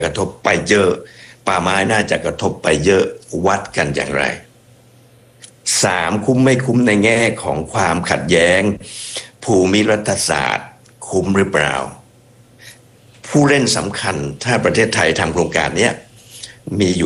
กระทบไปเยอะป่าไม้น่าจะกระทบไปเยอะวัดกันอย่างไรสามคุ้มไม่คุ้มในแง่ของความขัดแย้งภูมิรัฐศาสตร์คุ้มหรือเปล่าผู้เล่นสำคัญถ้าประเทศไทยทำโครงการนี้มีอยู่